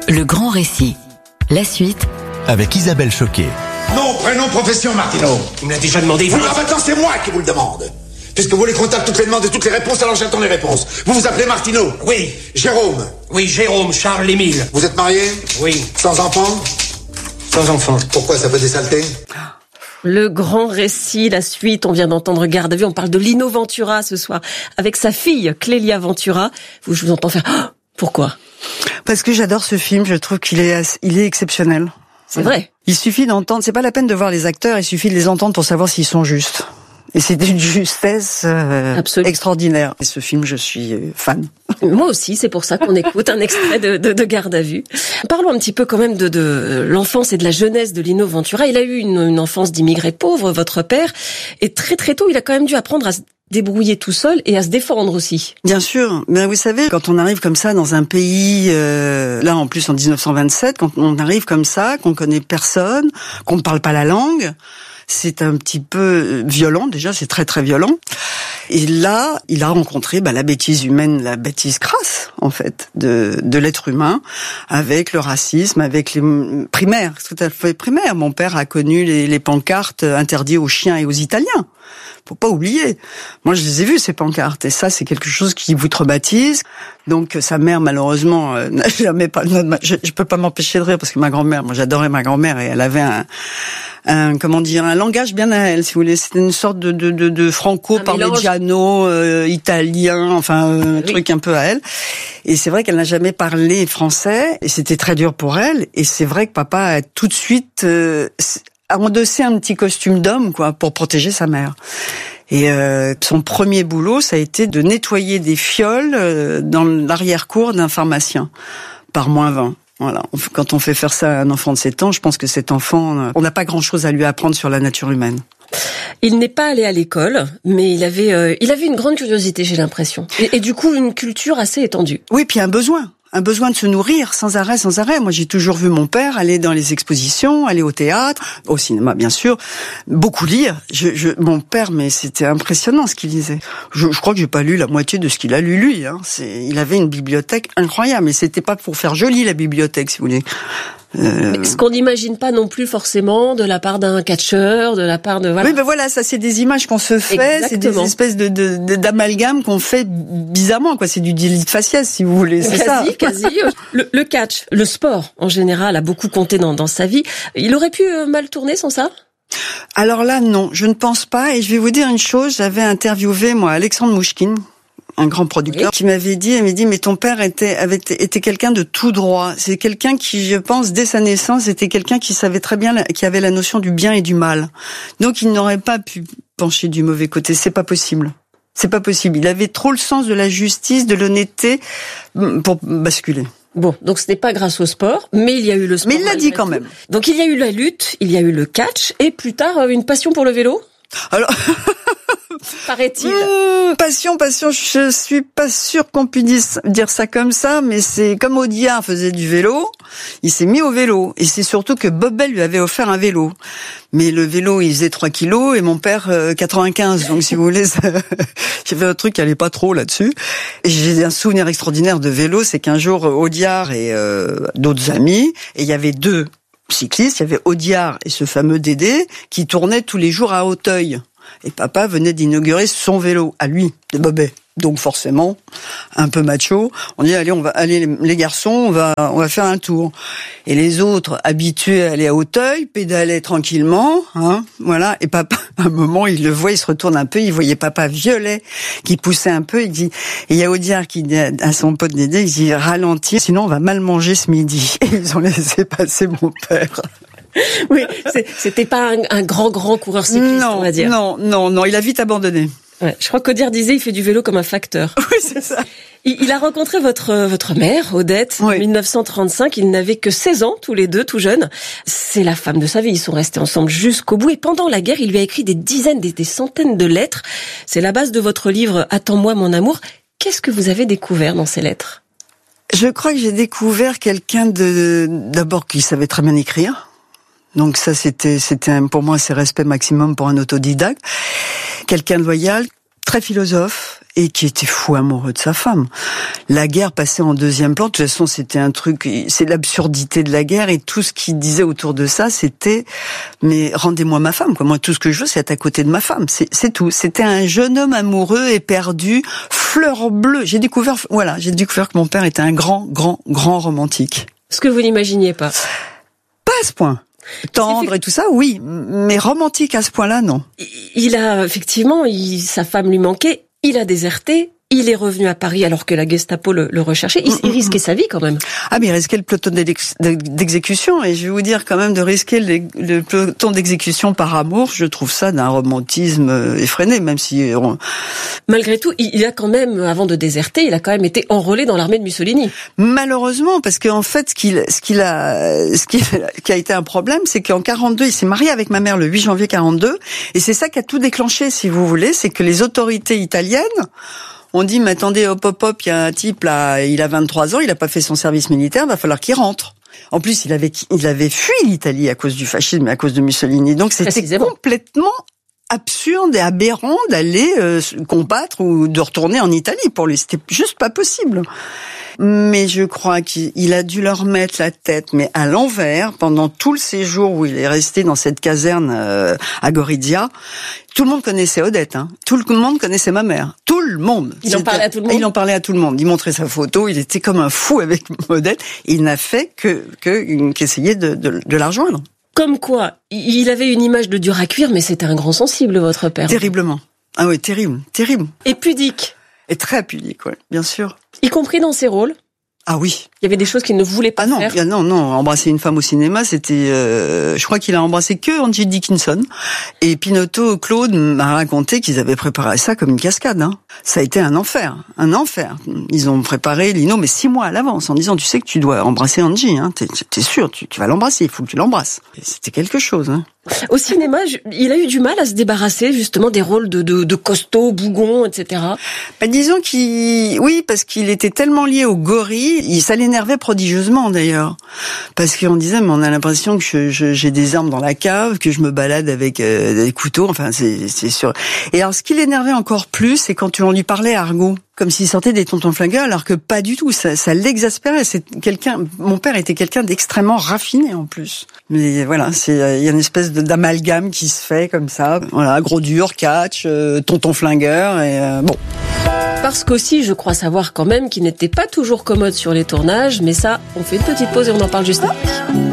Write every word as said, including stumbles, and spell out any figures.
Le grand récit. La suite avec Isabelle Choquet. Nom, prénom, profession, Martineau. Il me l'a déjà demandé. Vous, ah, maintenant c'est moi qui vous le demande. Puisque vous voulez qu'on tape toutes les demandes et toutes les réponses, alors j'attends les réponses. Vous vous appelez Martineau? Oui. Jérôme? Oui, Jérôme, Charles Émile. Vous êtes marié? Oui. Sans enfant? Sans enfant. Pourquoi, ça fait des saletés? Le grand récit, la suite, on vient d'entendre Garde à vue, on parle de Lino Ventura ce soir, avec sa fille Clélia Ventura. Vous, je vous entends faire oh, pourquoi? Parce que j'adore ce film, je trouve qu'il est, il est exceptionnel. C'est vrai. Il suffit d'entendre, c'est pas la peine de voir les acteurs, il suffit de les entendre pour savoir s'ils sont justes. Et c'est d'une justesse euh, extraordinaire. Et ce film, je suis fan. Moi aussi, c'est pour ça qu'on écoute un extrait de, de, de Garde à vue. Parlons un petit peu quand même de, de l'enfance et de la jeunesse de Lino Ventura. Il a eu une, une enfance d'immigré pauvre, votre père, et très très tôt, il a quand même dû apprendre à se débrouiller tout seul et à se défendre aussi. Bien sûr, mais vous savez, quand on arrive comme ça dans un pays, euh, là en plus en dix-neuf cent vingt-sept, quand on arrive comme ça, qu'on connaît personne, qu'on ne parle pas la langue, c'est un petit peu violent, déjà, c'est très très violent. Et là, il a rencontré bah, la bêtise humaine, la bêtise crasse, en fait, de, de l'être humain, avec le racisme, avec les primaires, tout à fait primaire. Mon père a connu les, les pancartes interdites aux chiens et aux Italiens. Faut pas oublier. Moi, je les ai vues, ces pancartes. Et ça, c'est quelque chose qui vous traumatise. Donc, sa mère, malheureusement, euh, n'a jamais pas... Je, je peux pas m'empêcher de rire parce que ma grand-mère, moi, j'adorais ma grand-mère et elle avait un... un comment dire, un langage bien à elle, si vous voulez. C'était une sorte de, de, de, de franco-parmigiano euh, italien, enfin, un oui. truc un peu à elle. Et c'est vrai qu'elle n'a jamais parlé français. Et c'était très dur pour elle. Et c'est vrai que papa a tout de suite... Euh, a endossé un petit costume d'homme, quoi, pour protéger sa mère. Et euh, son premier boulot, ça a été de nettoyer des fioles euh, dans l'arrière-cour d'un pharmacien, par moins vingt. Voilà. Quand on fait faire ça à un enfant de sept ans, je pense que cet enfant, on n'a pas grand-chose à lui apprendre sur la nature humaine. Il n'est pas allé à l'école, mais il avait, euh, il avait une grande curiosité, j'ai l'impression. Et, et du coup, une culture assez étendue. Oui, puis un besoin. Un besoin de se nourrir sans arrêt, sans arrêt. Moi, j'ai toujours vu mon père aller dans les expositions, aller au théâtre, au cinéma, bien sûr, beaucoup lire. Je, je, mon père, mais c'était impressionnant ce qu'il lisait. Je, je crois que j'ai pas lu la moitié de ce qu'il a lu lui. Hein. C'est, il avait une bibliothèque incroyable, mais c'était pas pour faire joli la bibliothèque, si vous voulez. Euh... Mais ce qu'on n'imagine pas non plus forcément de la part d'un catcheur, de la part de voilà. Oui, ben voilà, ça c'est des images qu'on se fait, exactement. C'est des espèces de, de, de d'amalgames qu'on fait bizarrement, quoi. C'est du délit de faciès, si vous voulez, c'est quasi, ça. Quasi, le, le catch, le sport en général a beaucoup compté dans, dans sa vie. Il aurait pu mal tourner sans ça? Alors là, non, je ne pense pas. Et je vais vous dire une chose. J'avais interviewé moi Alexandre Mouchkine, un grand producteur, oui. qui m'avait dit, il m'a dit, mais ton père était, avait été, était quelqu'un de tout droit. C'est quelqu'un qui, je pense, dès sa naissance, était quelqu'un qui savait très bien, qui avait la notion du bien et du mal. Donc, il n'aurait pas pu pencher du mauvais côté. C'est pas possible. C'est pas possible. Il avait trop le sens de la justice, de l'honnêteté pour basculer. Bon, donc ce n'est pas grâce au sport, mais il y a eu le sport. Mais il l'a dit quand même. Donc il y a eu la lutte, il y a eu le catch, et plus tard, une passion pour le vélo. Alors... paraît-il. Mmh, passion, passion, je suis pas sûre qu'on puisse dire ça comme ça, mais c'est comme Audiard faisait du vélo, il s'est mis au vélo. Et c'est surtout que Bobel lui avait offert un vélo. Mais le vélo, il faisait trois kilos et mon père, euh, quatre-vingt-quinze. Donc si vous voulez, ça... j'avais un truc qui allait pas trop là-dessus. Et j'ai un souvenir extraordinaire de vélo, c'est qu'un jour, Audiard et euh, d'autres amis, et il y avait deux cyclistes, il y avait Audiard et ce fameux Dédé, qui tournaient tous les jours à Auteuil. Et papa venait d'inaugurer son vélo, à lui, de Bobet. Donc forcément, un peu macho. On dit, allez, on va aller, les garçons, on va, on va faire un tour. Et les autres, habitués à aller à Auteuil, pédalaient tranquillement, hein, voilà. Et papa, à un moment, il le voit, il se retourne un peu, il voyait papa violet, qui poussait un peu, il dit, et il y a Audiard qui dit à son pote Dédé, il dit, ralentis, sinon on va mal manger ce midi. Et ils ont laissé passer mon père. Oui, c'était pas un, un grand, grand coureur cycliste, non, on va dire. Non, non, non, il a vite abandonné. Ouais, je crois qu'Audiard disait, il fait du vélo comme un facteur. Oui, c'est ça. Il, il a rencontré votre votre mère, Odette, oui. En dix-neuf cent trente-cinq. Ils n'avaient que seize ans, tous les deux, tout jeunes. C'est la femme de sa vie. Ils sont restés ensemble jusqu'au bout. Et pendant la guerre, il lui a écrit des dizaines, des, des centaines de lettres. C'est la base de votre livre « Attends-moi, mon amour ». Qu'est-ce que vous avez découvert dans ces lettres? Je crois que j'ai découvert quelqu'un de d'abord qui savait très bien écrire. Donc ça, c'était, c'était pour moi, c'est respect maximum pour un autodidacte. Quelqu'un de loyal, très philosophe et qui était fou amoureux de sa femme. La guerre passait en deuxième plan. De toute façon, c'était un truc, c'est l'absurdité de la guerre et tout ce qu'il disait autour de ça, c'était, mais rendez-moi ma femme, quoi. Moi, tout ce que je veux, c'est être à côté de ma femme. C'est, c'est tout. C'était un jeune homme amoureux, éperdu, fleur bleue. J'ai découvert, voilà, j'ai découvert que mon père était un grand, grand, grand romantique. Ce que vous n'imaginiez pas. Pas à ce point. Tendre et tout ça, oui, mais romantique à ce point-là, non. Il a, effectivement, il, sa femme lui manquait, il a déserté, il est revenu à Paris alors que la Gestapo le, le recherchait. Il, il risquait sa vie quand même. Ah, mais il risquait le peloton d'exécution. Et je vais vous dire quand même de risquer le, le peloton d'exécution par amour, je trouve ça d'un romantisme effréné, même si... On... Malgré tout, il a quand même, avant de déserter, il a quand même été enrôlé dans l'armée de Mussolini. Malheureusement, parce qu'en fait, ce qu'il, ce qu'il a, ce qui, qui a été un problème, c'est qu'en quarante-deux, il s'est marié avec ma mère le huit janvier quarante-deux, et c'est ça qui a tout déclenché, si vous voulez, c'est que les autorités italiennes on dit, mais attendez, hop, hop, hop, il y a un type là, il a vingt-trois ans, il a pas fait son service militaire, va falloir qu'il rentre. En plus, il avait, il avait fui l'Italie à cause du fascisme et à cause de Mussolini. Donc c'était complètement absurde et aberrant d'aller euh, combattre ou de retourner en Italie pour lui. C'était juste pas possible. Mais je crois qu'il a dû leur mettre la tête, mais à l'envers, pendant tout le séjour où il est resté dans cette caserne euh, à Gorizia. Tout le monde connaissait Odette, hein. Tout le monde connaissait ma mère. Tout le monde. Il en parlait à tout le monde. Il en parlait à tout le monde. Il montrait sa photo. Il était comme un fou avec Odette. Il n'a fait que, que, qu'essayer de, de, de la rejoindre. Comme quoi, il avait une image de dur à cuire, mais c'était un grand sensible, votre père. Terriblement. Ah oui, terrible, terrible. Et pudique. Et très pudique, oui, bien sûr. Y compris dans ses rôles. Ah oui. Il y avait des choses qu'il ne voulait pas ah non, faire. Non, non, embrasser une femme au cinéma, c'était... Euh, je crois qu'il a embrassé que Angie Dickinson. Et Pinotto, Claude m'a raconté qu'ils avaient préparé ça comme une cascade. Hein. Ça a été un enfer, un enfer. Ils ont préparé Lino, mais six mois à l'avance, en disant, tu sais que tu dois embrasser Angie. Hein. T'es, t'es sûr, tu, tu vas l'embrasser, il faut que tu l'embrasses. Et c'était quelque chose. Hein. Au cinéma, il a eu du mal à se débarrasser justement des rôles de, de, de costaud, bougon, et cetera. Bah, disons qu'il, oui, parce qu'il était tellement lié au gorille, il, ça l'énervait prodigieusement d'ailleurs, parce qu'on disait, mais on a l'impression que je, je, j'ai des armes dans la cave, que je me balade avec euh, des couteaux, enfin c'est, c'est sûr. Et alors, ce qui l'énervait encore plus, c'est quand on lui parlait argot. Comme s'il sortait des tontons flingueurs, alors que pas du tout. Ça, ça l'exaspérait. C'est quelqu'un. Mon père était quelqu'un d'extrêmement raffiné en plus. Mais voilà, c'est il y a une espèce de, d'amalgame qui se fait comme ça. Voilà, gros dur, catch, euh, tonton flingueur et euh, bon. Parce qu'aussi, je crois savoir quand même qu'il n'était pas toujours commode sur les tournages, mais ça, on fait une petite pause et on en parle juste après.